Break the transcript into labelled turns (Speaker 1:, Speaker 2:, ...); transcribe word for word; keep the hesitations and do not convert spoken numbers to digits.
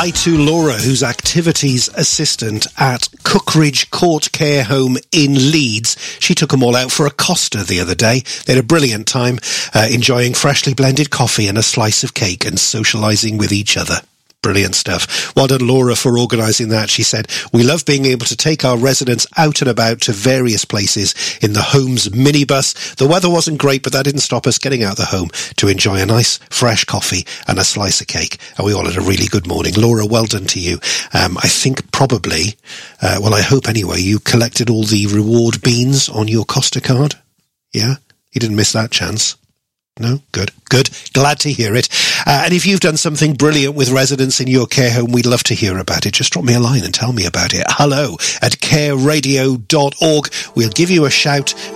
Speaker 1: hi to Laura, who's activities assistant at Cookridge Court Care Home in Leeds. She took them all out for a Costa the other day. They had a brilliant time, uh, enjoying freshly blended coffee and a slice of cake and socialising with each other. Brilliant stuff. Well done, Laura, for organising that. She said, we love being able to take our residents out and about to various places in the home's minibus. The weather wasn't great, but that didn't stop us getting out the home to enjoy a nice, fresh coffee and a slice of cake. And we all had a really good morning. Laura, well done to you. Um, I think probably, uh, well, I hope anyway, you collected all the reward beans on your Costa card. Yeah? You didn't miss that chance. No? Good. Good. Glad to hear it. Uh, and if you've done something brilliant with residents in your care home, we'd love to hear about it. Just drop me a line and tell me about it. Hello at care radio dot org. We'll give you a shout